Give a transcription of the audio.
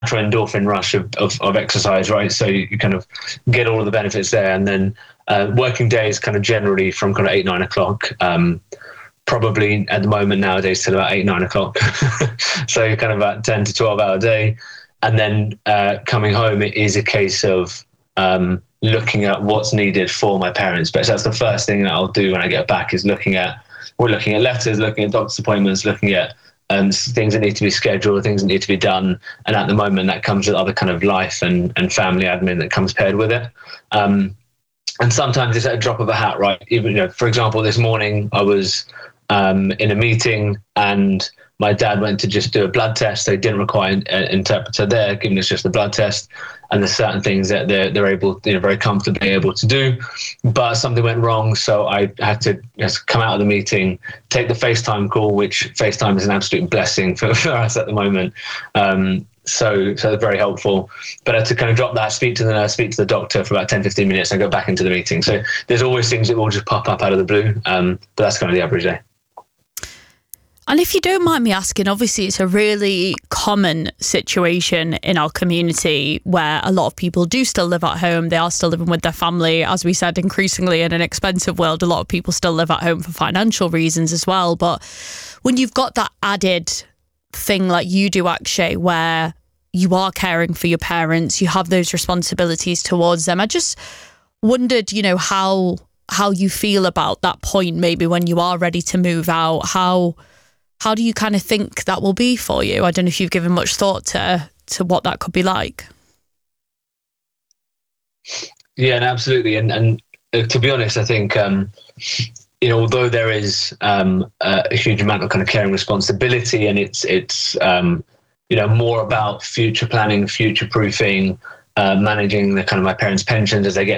natural endorphin rush of exercise, right? So you kind of get all of the benefits there. And then working days kind of generally from kind of 8, 9 o'clock. Probably at the moment nowadays till about 8, 9 o'clock. So kind of about 10 to 12 hour day. And then coming home, it is a case of looking at what's needed for my parents. But that's the first thing that I'll do when I get back is looking at letters, looking at doctor's appointments, looking at things that need to be scheduled, things that need to be done. And at the moment, that comes with other kind of life and family admin that comes paired with it. And sometimes it's at a drop of a hat, right? Even, for example, this morning I was in a meeting and my dad went to just do a blood test. They didn't require an interpreter there, giving us just the blood test. And there's certain things that they're able, very comfortably able to do. But something went wrong, so I had to come out of the meeting, take the FaceTime call, which FaceTime is an absolute blessing for us at the moment. So it's very helpful. But I had to kind of drop that, speak to the nurse, speak to the doctor for about 10, 15 minutes and go back into the meeting. So there's always things that will just pop up out of the blue. But that's kind of the average day. And if you don't mind me asking, obviously it's a really common situation in our community where a lot of people do still live at home. They are still living with their family. As we said, increasingly in an expensive world, a lot of people still live at home for financial reasons as well. But when you've got that added thing like you do, Akshay, where you are caring for your parents, you have those responsibilities towards them. I just wondered, how you feel about that point, maybe when you are ready to move out. How do you kind of think that will be for you? I don't know if you've given much thought to what that could be like. Yeah, no, absolutely. And to be honest, I think, although there is a huge amount of kind of caring responsibility, and it's more about future planning, future proofing, managing the kind of my parents' pensions as they get